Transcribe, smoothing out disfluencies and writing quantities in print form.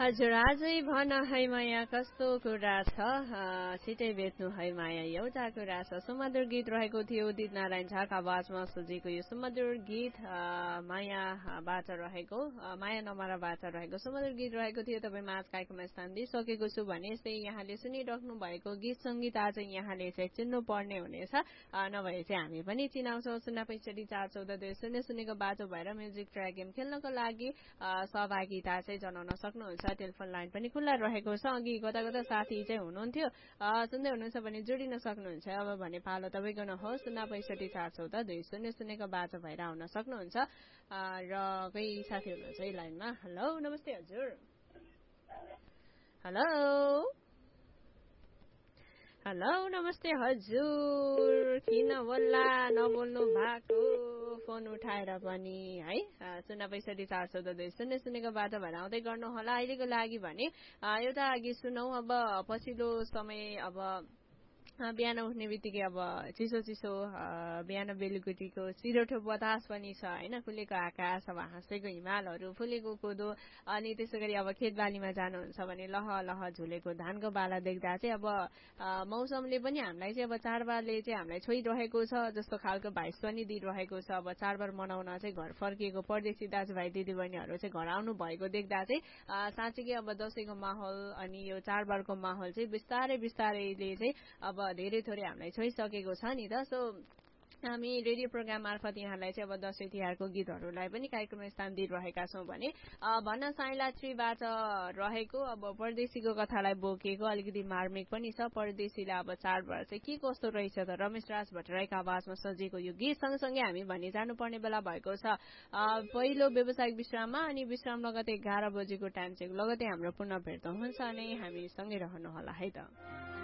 हजुर आजै भन है माया कस्तो कुरा छ छिटै बेच्नु है माया एउटा कुरा छ। सुमधुर गीत रहेको थियो उदित नारायण झाका आवाजमा सजिएको यो सुमधुर गीत मायाबाट रहेको माया नमाराबाट रहेको सुमधुर गीत रहेको थियो। तपाईँ माझ कार्यक्रममा स्थान दिइसकेको छु भने यस्तै यहाँले सुनिराख्नु भएको गीत सङ्गीत आज यहाँले चाहिँ चिन्नु पर्ने हुनेछ, नभए चाहिँ हामी पनि चिनाउँछौँ। 0654414 सुनेको बाटो भएर म्युजिक ट्र्याक गेम खेल्नको लागि सहभागिता चाहिँ जनाउन सक्नुहुन्छ। टेलिफोन लाइन पनि खुल्ला रहेको छ। अघि कता कता साथी चाहिँ हुनुहुन्थ्यो, सुन्दै हुनुहुन्छ भने जोडिन सक्नुहुन्छ। अब भने पालो तपाईँको नहोस् 0654414 सुनेको बाटो भएर आउन सक्नुहुन्छ। र कोही साथी हुनुहुन्छ है लाइनमा। हेलो नमस्ते हजुर। हेलो हेलो नमस्ते हजुर। किन बोल्ला नबोल्नु भएको फोन उठाएर पनि है। 0654414 सुनेको बाटो भएर आउँदै गर्नु होला। अहिलेको लागि भने एउटा गीत सुनौ। अब पछिल्लो समय अब बिहान उठ्ने बित्तिकै अब चिसो चिसो बिहान बेलुकीको सिरोठो बतास पनि छ होइन। खुलेको आकाश, अब हाँसेको हिमालहरू, फुलेको कोदो, अनि त्यसै गरी अब खेतबालीमा जानुहुन्छ भने लह लह झुलेको धानको बाला देख्दा चाहिँ अब मौसमले पनि हामीलाई चाहिँ अब चाडबाडले चाहिँ हामीलाई छोइरहेको छ जस्तो खालको भाइस पनि दिइरहेको छ। अब चाडबाड मनाउन चाहिँ घर फर्किएको परदेशी दाजुभाइ दिदीबहिनीहरू चाहिँ घर आउनु भएको देख्दा चाहिँ साँच्चीकै अब दसैँको माहौल अनि यो चाडबाडको माहौल चाहिँ बिस्तारै बिस्तारैले चाहिँ अब धेरै थोरै हामीलाई छोइसकेको छ नि त। सो हामी रेडियो प्रोग्राम मार्फत यहाँलाई चाहिँ अब दसैँ तिहारको गीतहरूलाई पनि कार्यक्रममा स्थान दिइरहेका छौँ भने भन्न साइलात्रीबाट रहेको अब परदेशीको कथालाई बोकेको अलिकति मार्मिक पनि छ। परदेशीलाई अब चाडबाड चाहिँ के कस्तो रहेछ त रमेश राज भट्टराईको आवाजमा सजिएको यो गीत सँगसँगै हामी भनी जानुपर्ने बेला भएको छ पहिलो व्यावसायिक विश्राममा। अनि विश्राम लगतै 11 बजेको टाइम चाहिँ लगतै हाम्रो पुनः भेट्दा हुन्छ अनि हामी सँगै रहनुहोला है त।